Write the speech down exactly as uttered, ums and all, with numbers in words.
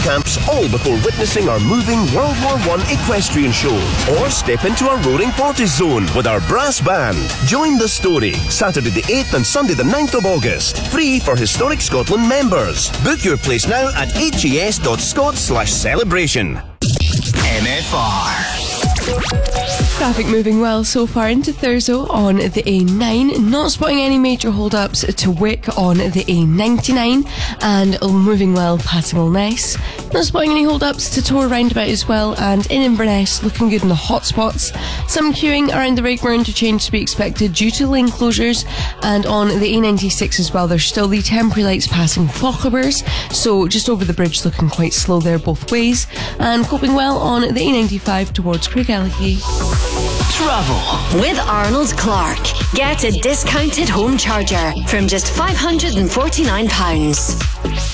camps, all before witnessing our moving World War One equestrian show. Or step into our roaring Portage zone with our brass band. Join the story, Saturday the eighth and Sunday the ninth of August. Free for Historic Scotland members. Book your place now at hes.scot slash celebration. M F R. Traffic moving well so far into Thurso on the A nine. Not spotting any major hold-ups to Wick on the A ninety-nine. And moving well past Millness. Not spotting any hold-ups to Tor roundabout as well. And in Inverness, looking good in the hot spots. Some queuing around the Rigmore interchange to be expected due to lane closures. And on the A ninety-six as well, there's still the temporary lights passing Fochabers. So just over the bridge, looking quite slow there both ways. And coping well on the A ninety-five towards Craigellachie. Travel with Arnold Clark. Get a discounted home charger from just five hundred forty-nine pounds.